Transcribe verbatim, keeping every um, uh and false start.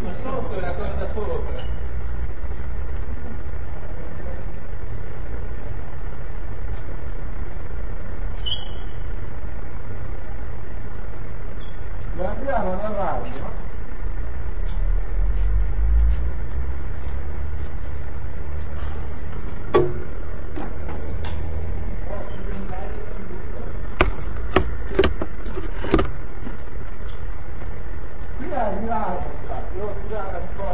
corda sotto e la corda sopra. Guardiamo la radio. Qui è arrivato, devo tirare un po'.